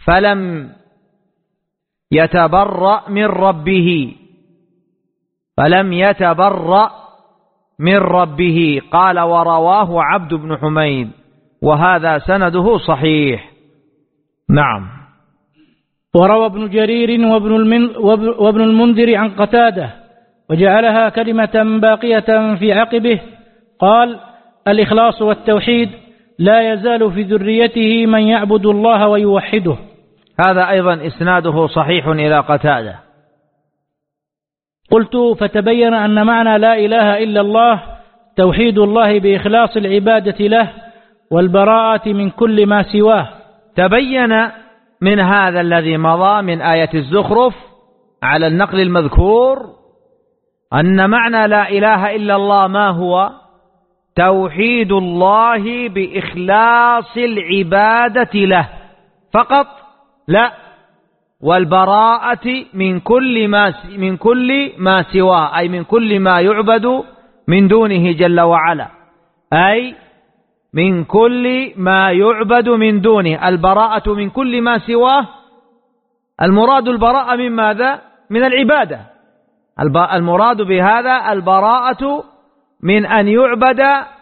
فلم يتبرأ من ربه قال ورواه عبد بن حميد وهذا سنده صحيح. نعم. وروى ابن جرير وابن المنذر عن قتادة وجعلها كلمة باقية في عقبه قال الإخلاص والتوحيد لا يزال في ذريته من يعبد الله ويوحده. هذا أيضا إسناده صحيح إلى قتادة. قلت فتبين أن معنى لا إله إلا الله توحيد الله بإخلاص العبادة له والبراءة من كل ما سواه. تبين من هذا الذي مضى من آية الزخرف على النقل المذكور أن معنى لا إله إلا الله ما هو؟ توحيد الله بإخلاص العبادة له فقط، لا، والبراءة من كل ما سواه، أي من كل ما يعبد من دونه جل وعلا، أي من كل ما يعبد من دونه. البراءة من كل ما سواه، المراد البراءة من ماذا؟ من العبادة. المراد بهذا البراءة من أن يعبد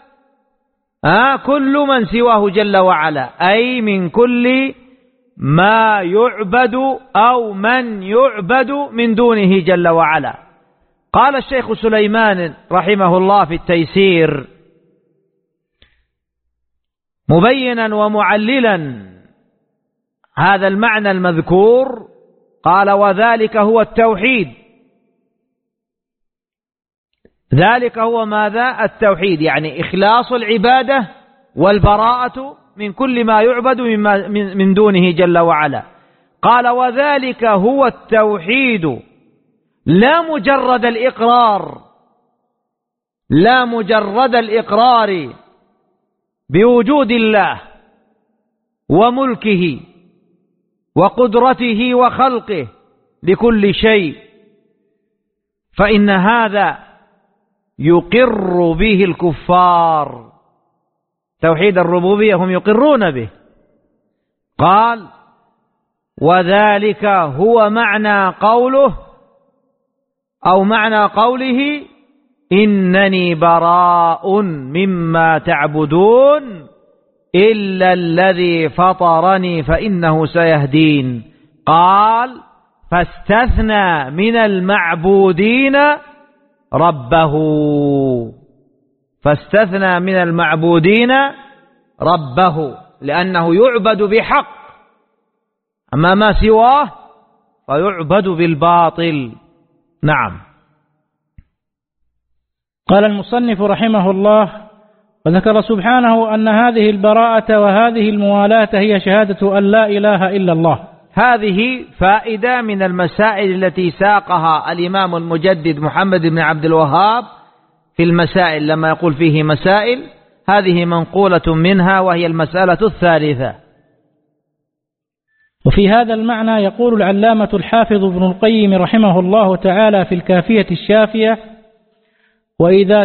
كل من سواه جل وعلا، أي من كل ما يعبد أو من يعبد من دونه جل وعلا. قال الشيخ سليمان رحمه الله في التيسير مبينا ومعللا هذا المعنى المذكور، قال وذلك هو التوحيد. ذلك هو ماذا؟ التوحيد، يعني إخلاص العبادة والبراءة من كل ما يعبد من دونه جل وعلا. قال وذلك هو التوحيد لا مجرد الإقرار بوجود الله وملكه وقدرته وخلقه لكل شيء، فإن هذا يقر به الكفار. توحيد الربوبية هم يقرون به. قال وذلك هو معنى قوله أو معنى قوله إنني براء مما تعبدون إلا الذي فطرني فإنه سيهدين. قال فاستثنى من المعبودين ربه، فاستثنى من المعبودين ربه لأنه يعبد بحق، أما ما سواه فيعبد بالباطل. نعم. قال المصنف رحمه الله وذكر سبحانه أن هذه البراءة وهذه الموالاة هي شهادة أن لا إله إلا الله. هذه فائدة من المسائل التي ساقها الإمام المجدد محمد بن عبد الوهاب في المسائل، لما يقول فيه مسائل، هذه منقولة منها وهي المسألة الثالثة. وفي هذا المعنى يقول العلامة الحافظ ابن القيم رحمه الله تعالى في الكافية الشافية وإذا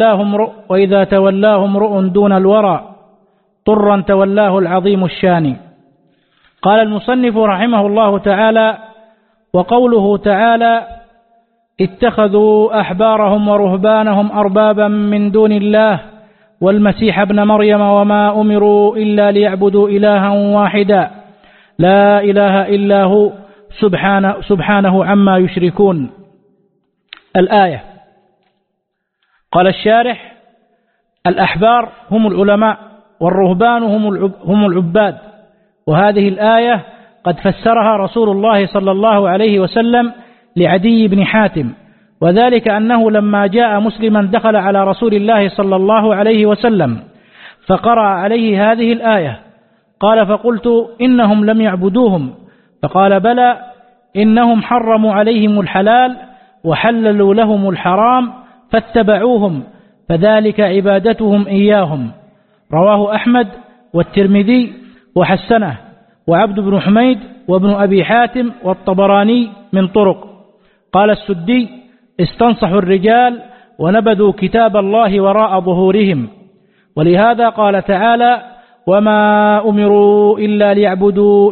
تولاه امرؤ دون الورى طرا تولاه العظيم الشان. قال المصنف رحمه الله تعالى وقوله تعالى اتخذوا أحبارهم ورهبانهم أربابا من دون الله والمسيح ابن مريم وما أمروا إلا ليعبدوا إلها واحدا لا إله إلا هو سبحانه عما يشركون. الآية. قال الشارح الأحبار هم العلماء والرهبان هم العباد، وهذه الآية قد فسرها رسول الله صلى الله عليه وسلم لعدي بن حاتم، وذلك أنه لما جاء مسلما دخل على رسول الله صلى الله عليه وسلم فقرأ عليه هذه الآية. قال فقلت إنهم لم يعبدوهم، فقال بلى إنهم حرموا عليهم الحلال وحللوا لهم الحرام فاتبعوهم فذلك عبادتهم إياهم. رواه أحمد والترمذي وحسنه وعبد بن حميد وابن أبي حاتم والطبراني من طرق. قال السدي استنصحوا الرجال ونبذوا كتاب الله وراء ظهورهم، ولهذا قال تعالى وما أمروا إلا ليعبدوا